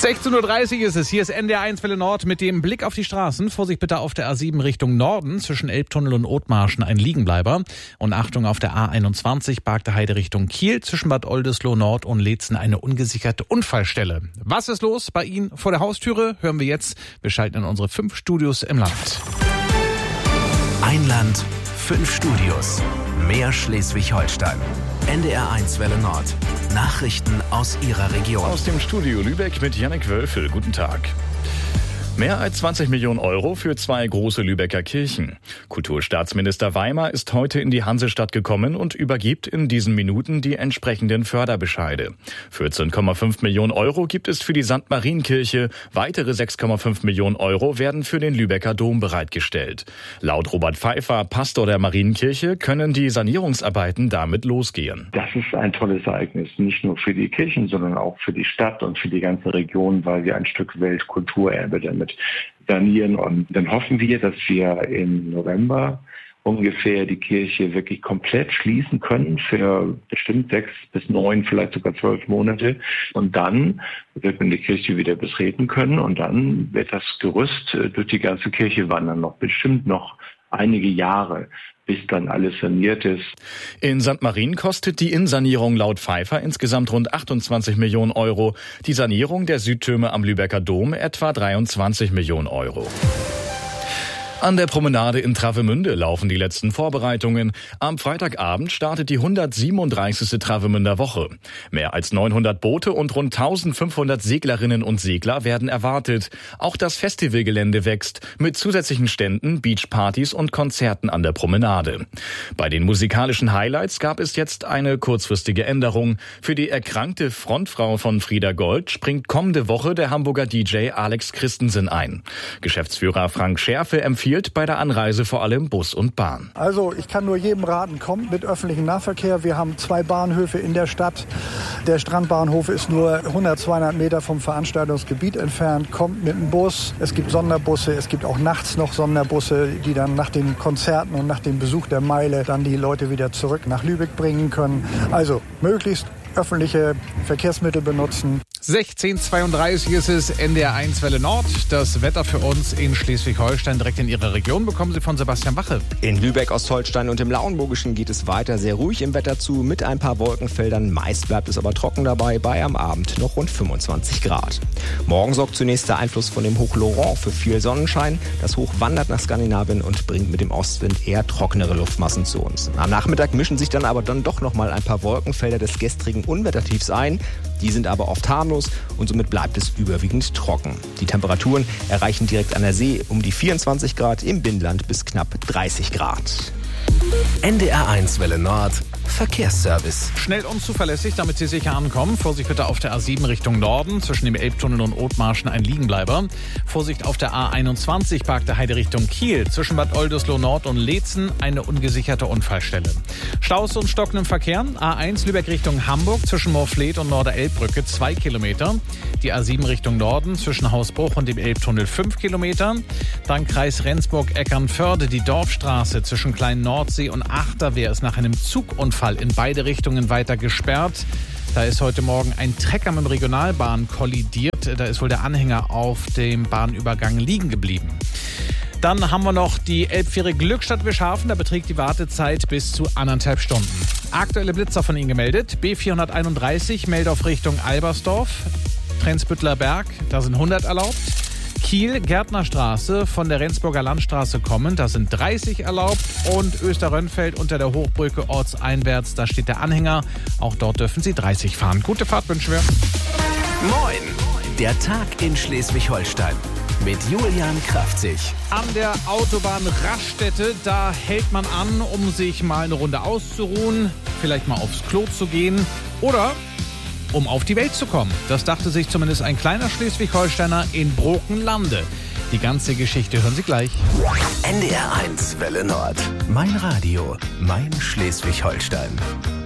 16:30 Uhr ist es. Hier ist NDR1 Welle Nord mit dem Blick auf die Straßen. Vorsicht bitte auf der A7 Richtung Norden zwischen Elbtunnel und Othmarschen ein Liegenbleiber. Und Achtung auf der A21 Bargte Heide Richtung Kiel zwischen Bad Oldesloe Nord und Leetzen eine ungesicherte Unfallstelle. Was ist los bei Ihnen vor der Haustüre? Hören wir jetzt. Wir schalten in unsere 5 Studios im Land. Ein Land, 5 Studios. Mehr Schleswig-Holstein. NDR1 Welle Nord. Nachrichten aus Ihrer Region. Aus dem Studio Lübeck mit Jannik Wölfel. Guten Tag. Mehr als 20 Millionen Euro für 2 große Lübecker Kirchen. Kulturstaatsminister Weimer ist heute in die Hansestadt gekommen und übergibt in diesen Minuten die entsprechenden Förderbescheide. 14,5 Millionen Euro gibt es für die St. Marienkirche. Weitere 6,5 Millionen Euro werden für den Lübecker Dom bereitgestellt. Laut Robert Pfeiffer, Pastor der Marienkirche, können die Sanierungsarbeiten damit losgehen. Das ist ein tolles Ereignis, nicht nur für die Kirchen, sondern auch für die Stadt und für die ganze Region, weil wir ein Stück Weltkulturerbe damit sanieren. Und dann hoffen wir, dass wir im November ungefähr die Kirche wirklich komplett schließen können für bestimmt 6 bis 9, vielleicht sogar 12 Monate. Und dann wird man die Kirche wieder betreten können und dann wird das Gerüst durch die ganze Kirche wandern, bestimmt noch einige Jahre, bis dann alles saniert ist. In St. Marien kostet die Innensanierung laut Pfeiffer insgesamt rund 28 Millionen Euro. Die Sanierung der Südtürme am Lübecker Dom etwa 23 Millionen Euro. An der Promenade in Travemünde laufen die letzten Vorbereitungen. Am Freitagabend startet die 137. Travemünder Woche. Mehr als 900 Boote und rund 1500 Seglerinnen und Segler werden erwartet. Auch das Festivalgelände wächst mit zusätzlichen Ständen, Beachpartys und Konzerten an der Promenade. Bei den musikalischen Highlights gab es jetzt eine kurzfristige Änderung. Für die erkrankte Frontfrau von Frieda Gold springt kommende Woche der Hamburger DJ Alex Christensen ein. Geschäftsführer Frank Schärfe empfiehlt bei der Anreise vor allem Bus und Bahn. Also ich kann nur jedem raten, kommt mit öffentlichem Nahverkehr. Wir haben 2 Bahnhöfe in der Stadt. Der Strandbahnhof ist nur 100, 200 Meter vom Veranstaltungsgebiet entfernt. Kommt mit dem Bus. Es gibt Sonderbusse. Es gibt auch nachts noch Sonderbusse, die dann nach den Konzerten und nach dem Besuch der Meile dann die Leute wieder zurück nach Lübeck bringen können. Also möglichst öffentliche Verkehrsmittel benutzen. 16:32 ist es, NDR1 Welle Nord. Das Wetter für uns in Schleswig-Holstein direkt in Ihrer Region bekommen Sie von Sebastian Wache. In Lübeck, Ostholstein und im Lauenburgischen geht es weiter sehr ruhig im Wetter zu, mit ein paar Wolkenfeldern. Meist bleibt es aber trocken dabei, bei am Abend noch rund 25 Grad. Morgen sorgt zunächst der Einfluss von dem Hoch Laurent für viel Sonnenschein. Das Hoch wandert nach Skandinavien und bringt mit dem Ostwind eher trockenere Luftmassen zu uns. Am Nachmittag mischen sich dann aber doch noch mal ein paar Wolkenfelder des gestrigen Unwettertiefs ein. Die sind aber oft harmlos und somit bleibt es überwiegend trocken. Die Temperaturen erreichen direkt an der See um die 24 Grad, im Binnenland bis knapp 30 Grad. NDR1 Welle Nord. Verkehrsservice. Schnell und zuverlässig, damit Sie sicher ankommen. Vorsicht bitte auf der A7 Richtung Norden, zwischen dem Elbtunnel und Othmarschen ein Liegenbleiber. Vorsicht auf der A21 Bargte Heide Richtung Kiel, zwischen Bad Oldesloe Nord und Leetzen eine ungesicherte Unfallstelle. Staus und Stocken im Verkehr. A1 Lübeck Richtung Hamburg, zwischen Moorfleet und Norder-Elbbrücke 2 Kilometer. Die A7 Richtung Norden, zwischen Hausbruch und dem Elbtunnel 5 Kilometer. Dann Kreis Rendsburg-Eckernförde, die Dorfstraße zwischen Klein-Nordsee und Achterwehr ist nach einem Zugunfall in beide Richtungen weiter gesperrt. Da ist heute Morgen ein Trecker mit dem Regionalbahn kollidiert. Da ist wohl der Anhänger auf dem Bahnübergang liegen geblieben. Dann haben wir noch die Elbfähre Glückstadt-Wischhafen. Da beträgt die Wartezeit bis zu 1,5 Stunden. Aktuelle Blitzer von Ihnen gemeldet. B431 Meldorf Richtung Albersdorf. Trensbüttler Berg, da sind 100 erlaubt. Kiel, Gärtnerstraße von der Rendsburger Landstraße kommend, da sind 30 erlaubt. Und Österrönfeld unter der Hochbrücke ortseinwärts, da steht der Anhänger. Auch dort dürfen Sie 30 fahren. Gute Fahrt wünschen wir. Moin! Der Tag in Schleswig-Holstein mit Julian Kraftzig. An der Autobahn Raststätte, da hält man an, um sich mal eine Runde auszuruhen, vielleicht mal aufs Klo zu gehen oder um auf die Welt zu kommen. Das dachte sich zumindest ein kleiner Schleswig-Holsteiner in Brokenlande. Die ganze Geschichte hören Sie gleich. NDR1 Welle Nord. Mein Radio, mein Schleswig-Holstein.